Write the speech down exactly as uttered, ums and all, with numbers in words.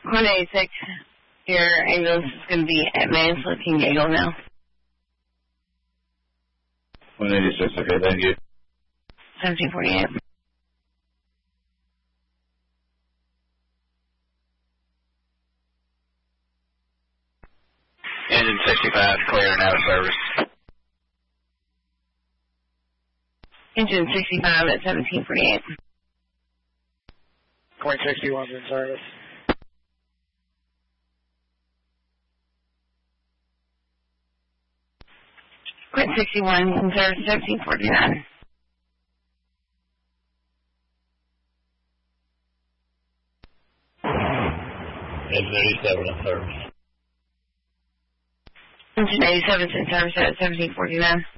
one eighty-six, your ambulance is going to be at Mansfield King Eagle now. one eighty-six, okay, thank you. seventeen forty-eight. Engine sixty-five, clear and out of service. Engine sixty-five at seventeen forty-eight. Point sixty-one's in service. Point sixty-one in service, seventeen forty-nine. Engine eighty-seven in service. Engine eighty-seven is in service at seventeen forty-nine.